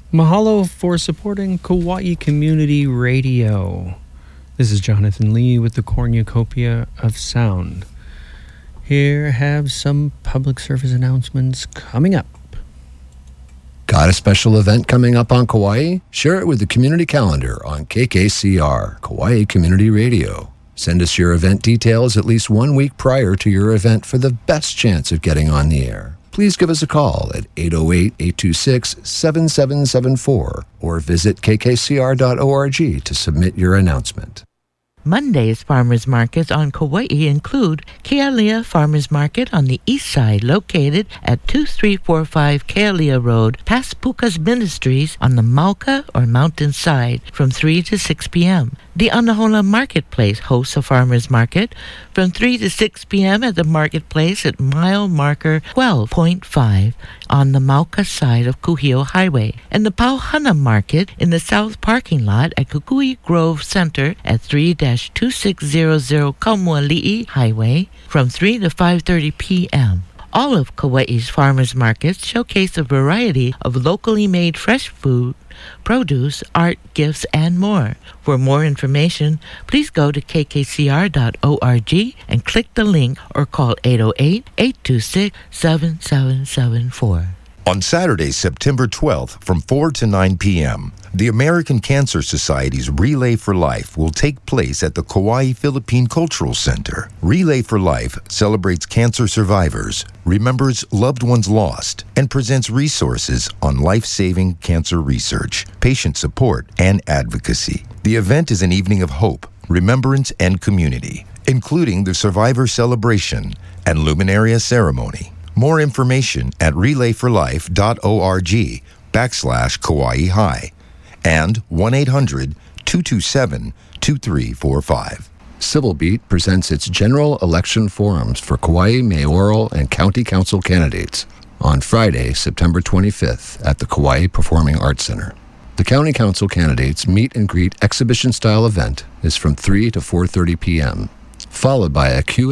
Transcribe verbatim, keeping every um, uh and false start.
Mahalo for supporting Kauai Community Radio. This is Jonathan Lee with the Cornucopia of Sound. Here have some public service announcements coming up. Got a special event coming up on Kauai? Share it with the community calendar on K K C R, Kauai Community Radio. Send us your event details at least one week prior to your event for the best chance of getting on the air. Please give us a call at eight oh eight, eight two six, seven seven seven four or visit k k c r dot org to submit your announcement. Monday's farmers markets on Kauai include Kealia Farmers Market on the east side, located at two three four five Kealia Road, past Puka's Ministries on the Mauka or mountain side from three to six p.m. The Anahola Marketplace hosts a farmers market from three to six p.m. at the marketplace at mile marker twelve point five on the Mauka side of Kuhio Highway, and the Pauhana Market in the south parking lot at Kukui Grove Center at three two six zero zero Kaumuali'i Highway from three to five thirty p.m. All of Kauai's farmers markets showcase a variety of locally made fresh food, produce, art, gifts, and more. For more information, please go to k k c r dot org and click the link or call eight oh eight, eight two six, seven seven seven four. On Saturday, September twelfth, from four to nine p.m., the American Cancer Society's Relay for Life will take place at the Kauai Philippine Cultural Center. Relay for Life celebrates cancer survivors, remembers loved ones lost, and presents resources on life-saving cancer research, patient support, and advocacy. The event is an evening of hope, remembrance, and community, including the Survivor Celebration and Luminaria Ceremony. More information at relay for life dot org backslash Kauai High and one eight hundred, two two seven, two three four five. Civil Beat presents its general election forums for Kauai mayoral and county council candidates on Friday, September twenty-fifth at the Kauai Performing Arts Center. The county council candidates meet and greet exhibition-style event is from three to four thirty p.m., followed by a Q and A